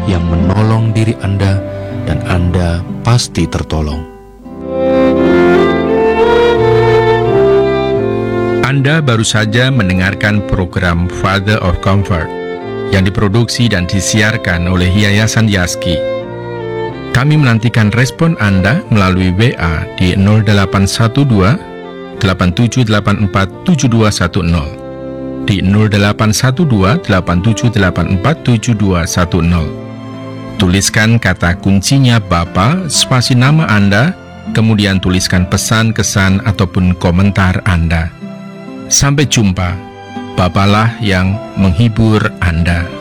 yang menolong diri Anda, dan Anda pasti tertolong. Anda baru saja mendengarkan program Father of Comfort yang diproduksi dan disiarkan oleh Yayasan Yaski. Kami menantikan respon Anda melalui WA di 0812 8784 7210, di 0812 8784 7210. Tuliskan kata kuncinya Bapa, spasi nama Anda, kemudian tuliskan pesan, kesan, ataupun komentar Anda. Sampai jumpa. Bapalah yang menghibur Anda.